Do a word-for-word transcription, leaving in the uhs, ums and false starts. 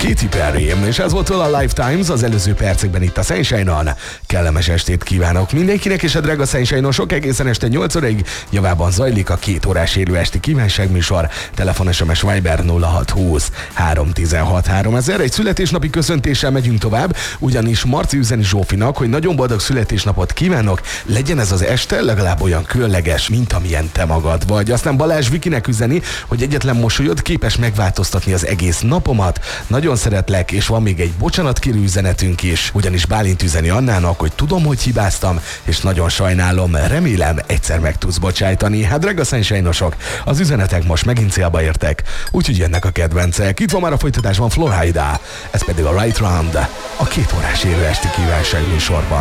Katy Perry, és ez volt a Lifetimes az előző percekben itt a Sunshine-on. Kellemes estét kívánok mindenkinek, és a drága Sunshine-osok egészen este nyolc óráig javában zajlik a két órás élő esti kívánságműsor. Telefon es em es Viber nulla hat húsz három tizenhat háromezer. Egy születésnapi köszöntéssel megyünk tovább, ugyanis Marci üzeni Zsófinak, hogy nagyon boldog születésnapot kívánok, legyen ez az este legalább olyan különleges, mint amilyen te magad vagy. Aztán Balázs Vikinek üzeni, hogy egyetlen mosolyod képes megváltoztatni az egész napomat. Nagyon szeretlek, és van még egy bocsánatkérő üzenetünk is, ugyanis Bálint üzeni Annának, hogy tudom, hogy hibáztam, és nagyon sajnálom, remélem egyszer meg tudsz bocsájtani. Hát drága Sunshine-osok, az üzenetek most megint célba értek, úgyhogy jönnek a kedvencek. Itt van már a folytatásban Florida, ez pedig a Right Round, a két órás élő esti kívánság műsorban.